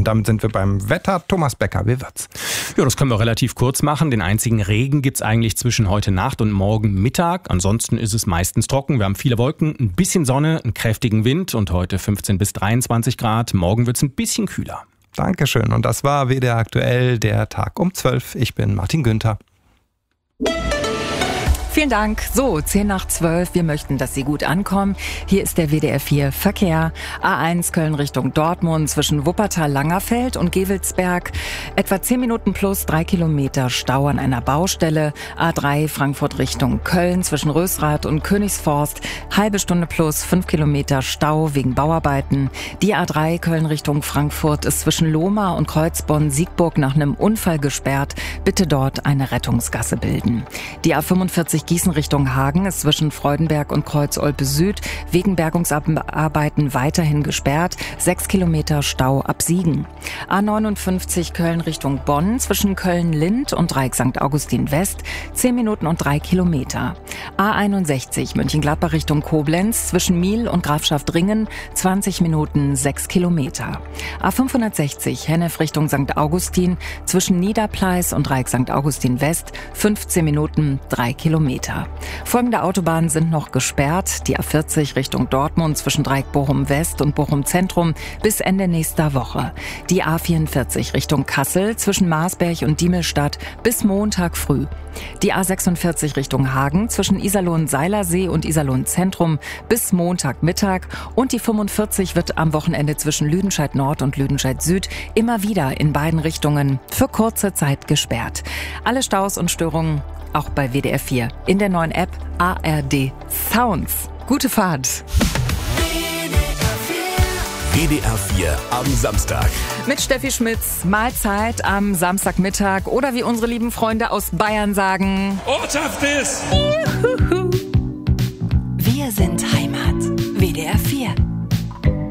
Und damit sind wir beim Wetter. Thomas Becker, wie wird's? Ja, das können wir relativ kurz machen. Den einzigen Regen gibt's eigentlich zwischen heute Nacht und morgen Mittag. Ansonsten ist es meistens trocken. Wir haben viele Wolken, ein bisschen Sonne, einen kräftigen Wind und heute 15 bis 23 Grad. Morgen wird's ein bisschen kühler. Dankeschön. Und das war WDR aktuell, der Tag um 12. Ich bin Martin Günther. Vielen Dank. So, 10 nach 12. Wir möchten, dass Sie gut ankommen. Hier ist der WDR 4 Verkehr. A1 Köln Richtung Dortmund zwischen Wuppertal-Langerfeld und Gevelsberg. Etwa 10 Minuten plus 3 Kilometer Stau an einer Baustelle. A3 Frankfurt Richtung Köln zwischen Rösrath und Königsforst. Halbe Stunde plus 5 Kilometer Stau wegen Bauarbeiten. Die A3 Köln Richtung Frankfurt ist zwischen Lohmar und Kreuzbonn-Siegburg nach einem Unfall gesperrt. Bitte dort eine Rettungsgasse bilden. Die A45 Gießen Richtung Hagen ist zwischen Freudenberg und Kreuz-Olpe Süd wegen Bergungsarbeiten weiterhin gesperrt. 6 Kilometer Stau ab Siegen. A59 Köln Richtung Bonn zwischen Köln-Lind und Dreieck St. Augustin West 10 Minuten und 3 Kilometer. A61 Mönchengladbach Richtung Koblenz zwischen Miel und Grafschaft-Ringen 20 Minuten 6 Kilometer. A560 Hennef Richtung St. Augustin zwischen Niederpleis und Dreieck St. Augustin West 15 Minuten 3 Kilometer. Folgende Autobahnen sind noch gesperrt. Die A40 Richtung Dortmund zwischen Dreieck Bochum West und Bochum Zentrum bis Ende nächster Woche. Die A44 Richtung Kassel zwischen Marsberg und Diemelstadt bis Montag früh. Die A46 Richtung Hagen zwischen Iserlohn-Seilersee und Iserlohn-Zentrum bis Montagmittag. Und die 45 wird am Wochenende zwischen Lüdenscheid Nord und Lüdenscheid Süd immer wieder in beiden Richtungen für kurze Zeit gesperrt. Alle Staus und Störungen auch bei WDR 4 in der neuen App ARD Sounds. Gute Fahrt! WDR 4 am Samstag. Mit Steffi Schmitz, Mahlzeit am Samstagmittag oder wie unsere lieben Freunde aus Bayern sagen: Ortschaft ist! Juhu. Wir sind Heimat. WDR 4.